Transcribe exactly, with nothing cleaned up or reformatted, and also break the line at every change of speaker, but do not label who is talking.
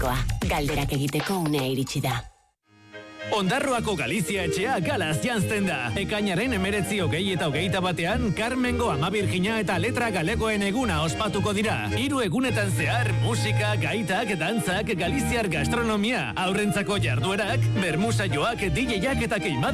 Ezinezkoa. Galderak egiteko unea iritsi da.
Ondarroako Galizia etxea galaz janzten da. Ekainaren emeretzi hogei eta hogeita batean, Carmengo Ama Virgina eta Letra Galegoen eguna ospatuko dira. Hiru egunetan zehar, musika, gaitak, dantzak, galiziar gastronomia, aurrentzako jarduerak, bermusaioak, D J-ak eta keimada